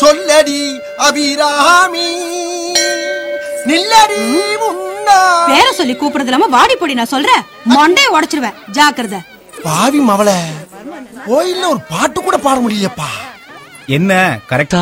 சொல்லடி அபிராமி நில்லடி முன்னா. பேர சொல்லி கூப்பிடுறது இல்லாம வாடி போடி நான் சொல்றேன், மண்டைய உடைச்சிருவேன், ஜாக்கிரதை. பாவி மவள, கோயில்ல ஒரு பாட்டு கூட பாட முடியலப்பா. என்ன கரெக்டா